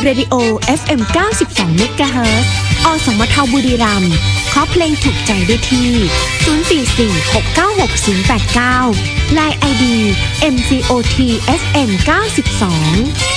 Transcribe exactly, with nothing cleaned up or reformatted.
Radio เอฟ เอ็ม เก้าสิบสอง เมกะเฮิรตซ์ อสมทบุรีรัมย์ขอเพลงถูกใจได้ที่ศูนย์ สี่ สี่ หก เก้า หก ศูนย์ แปด เก้า ไลน์ ไอ ดี เอ็ม ซี โอ ที เอฟ เอ็ม เก้าสิบสอง